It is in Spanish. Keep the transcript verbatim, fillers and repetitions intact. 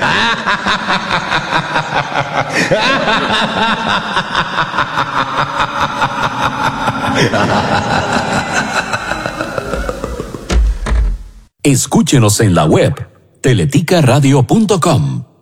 Escúchenos en la web teletica radio punto com.